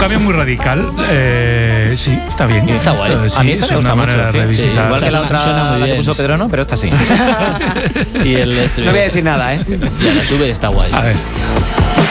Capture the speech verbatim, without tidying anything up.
cambio muy radical. Eh, sí, está bien. Está guay. Esto, sí, A mí esta es me gusta una mucho. manera de sí, sí, revisitar. igual que la Suena otra muy la que bien. puso Pedro, no, pero esta sí. Y el No voy a decir nada, ¿eh? Ya, la sube está guay. A ver.